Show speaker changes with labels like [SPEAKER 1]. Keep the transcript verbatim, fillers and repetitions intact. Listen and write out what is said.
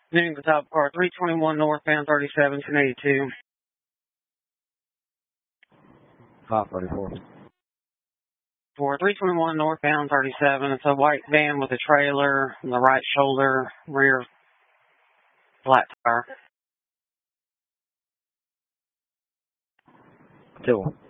[SPEAKER 1] Needing the top car, three twenty-one northbound, thirty-seven, ten eighty-two.
[SPEAKER 2] five thirty-four.
[SPEAKER 1] For three twenty-one northbound, thirty-seven, it's a white van with a trailer on the right shoulder, rear flat tire.
[SPEAKER 2] Two.